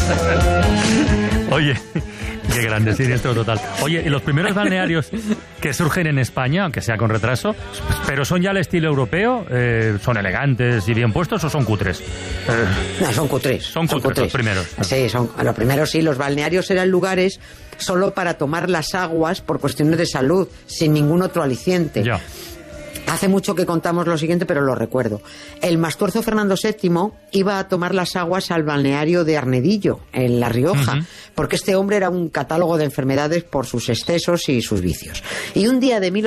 Oye, qué grande, siniestro total. Oye, y los primeros balnearios que surgen en España, aunque sea con retraso, pero son ya al estilo europeo, ¿son elegantes y bien puestos o son cutres? No, son cutres. Son cutres los primeros. Sí, los primeros sí. Los balnearios eran lugares solo para tomar las aguas por cuestiones de salud, sin ningún otro aliciente. Ya. Hace mucho que contamos lo siguiente, pero lo recuerdo. El Mastuerzo Fernando VII iba a tomar las aguas al balneario de Arnedillo, en La Rioja, porque este hombre era un catálogo de enfermedades por sus excesos y sus vicios. Y un día de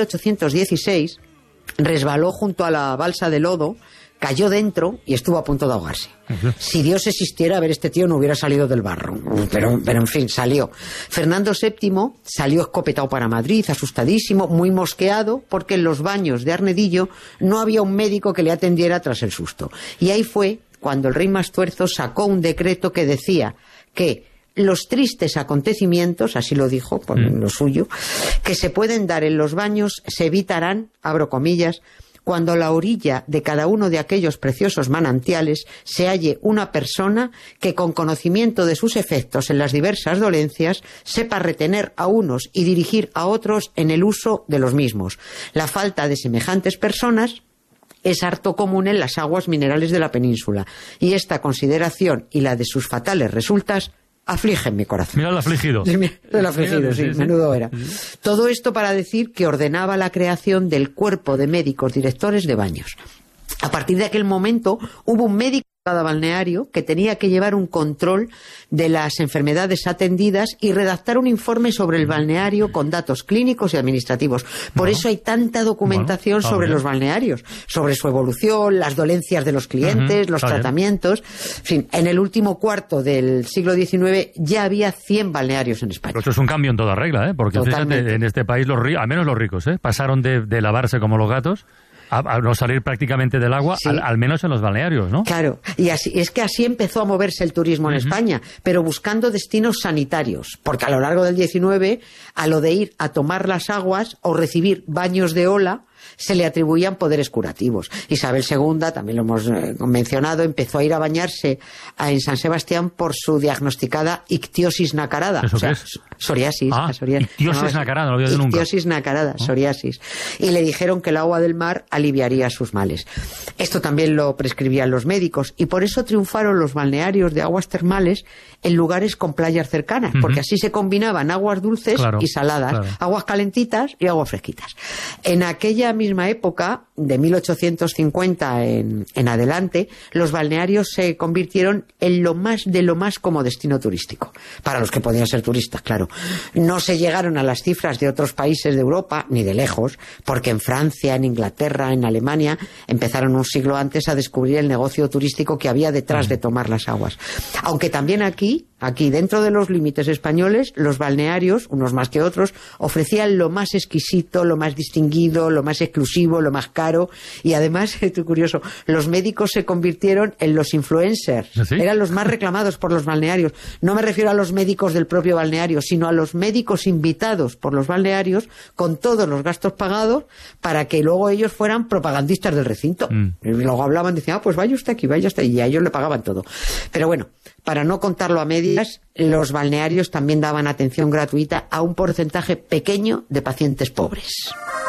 1816 resbaló junto a la balsa de lodo, cayó dentro y estuvo a punto de ahogarse. Si Dios existiera, a ver, este tío no hubiera salido del barro. Pero en fin, salió. Fernando VII salió escopetado para Madrid, asustadísimo, muy mosqueado, porque en los baños de Arnedillo no había un médico que le atendiera tras el susto. Y ahí fue cuando el rey Mastuerzo sacó un decreto que decía que los tristes acontecimientos, así lo dijo, por lo suyo, que se pueden dar en los baños se evitarán, abro comillas, cuando a la orilla de cada uno de aquellos preciosos manantiales se halle una persona que con conocimiento de sus efectos en las diversas dolencias sepa retener a unos y dirigir a otros en el uso de los mismos. La falta de semejantes personas es harto común en las aguas minerales de la península, y esta consideración y la de sus fatales resultas afligen mi corazón. Mira el afligido. El afligido, sí, menudo era. Todo esto para decir que ordenaba la creación del cuerpo de médicos directores de baños. A partir de aquel momento hubo un médico en cada balneario que tenía que llevar un control de las enfermedades atendidas y redactar un informe sobre el balneario con datos clínicos y administrativos. Por eso hay tanta documentación sobre los balnearios, sobre su evolución, las dolencias de los clientes, los tratamientos. En fin, en el último cuarto del siglo XIX ya había 100 balnearios en España. Pero esto es un cambio en toda regla, porque fíjate, en este país, al menos los ricos, pasaron de lavarse como los gatos a no salir prácticamente del agua, sí, al menos en los balnearios, ¿no? Claro, y es que así empezó a moverse el turismo en España, pero buscando destinos sanitarios, porque a lo largo del XIX, a lo de ir a tomar las aguas o recibir baños de ola, se le atribuían poderes curativos. Isabel II, también lo hemos mencionado, empezó a ir a bañarse en San Sebastián por su diagnosticada ictiosis nacarada. ¿Eso qué es? Psoriasis. Ictiosis nacarada, no lo había oído nunca. Ictiosis nacarada, psoriasis. Y le dijeron que el agua del mar aliviaría sus males. Esto también lo prescribían los médicos, y por eso triunfaron los balnearios de aguas termales en lugares con playas cercanas, porque así se combinaban aguas dulces y saladas, aguas calentitas y aguas fresquitas. En aquella misma época, de 1850 en adelante, los balnearios se convirtieron en lo más como destino turístico, para los que podían ser turistas, claro. No se llegaron a las cifras de otros países de Europa, ni de lejos, porque en Francia, en Inglaterra, en Alemania, empezaron un siglo antes a descubrir el negocio turístico que había detrás de tomar las aguas. Aunque también aquí, dentro de los límites españoles, los balnearios, unos más que otros, ofrecían lo más exquisito, lo más distinguido, lo más exclusivo, lo más caro, y además, curioso, los médicos se convirtieron en los influencers. ¿Sí? Eran los más reclamados por los balnearios. No me refiero a los médicos del propio balneario, sino a los médicos invitados por los balnearios con todos los gastos pagados para que luego ellos fueran propagandistas del recinto. Y luego hablaban, decían, pues vaya usted aquí, y a ellos le pagaban todo. Pero bueno, para no contarlo a medias, los balnearios también daban atención gratuita a un porcentaje pequeño de pacientes pobres.